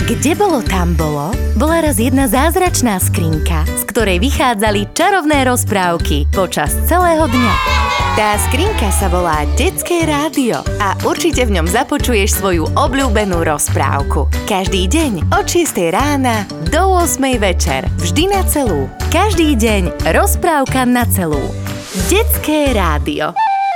Kde bolo, tam bolo, bola raz jedna zázračná skrinka, z ktorej vychádzali čarovné rozprávky počas celého dňa. Tá skrinka sa volá Detské rádio a určite v ňom započuješ svoju obľúbenú rozprávku. Každý deň od 6 rána do 8 večer, vždy na celú. Každý deň rozprávka na celú. Detské rádio.